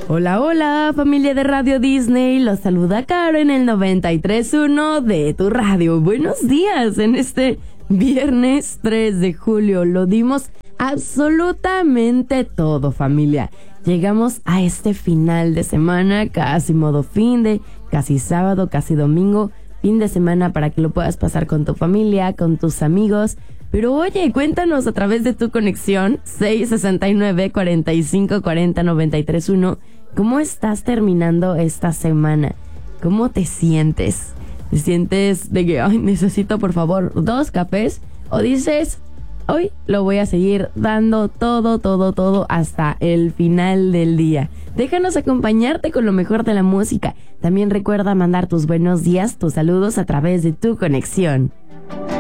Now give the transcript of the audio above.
Hola, hola, familia de Radio Disney. Los saluda Caro en el 93.1 de tu radio. Buenos días en este viernes 3 de julio. Lo dimos absolutamente todo, familia. Llegamos a este final de semana, casi modo casi sábado, casi domingo. Fin de semana para que lo puedas pasar con tu familia, con tus amigos. Pero oye, cuéntanos a través de tu conexión 669-4540-931. ¿Cómo estás terminando esta semana? ¿Cómo te sientes? ¿Te sientes de que necesito por favor 2 cafés? ¿O dices, hoy lo voy a seguir dando todo hasta el final del día? Déjanos acompañarte con lo mejor de la música. También recuerda mandar tus buenos días, tus saludos a través de tu conexión.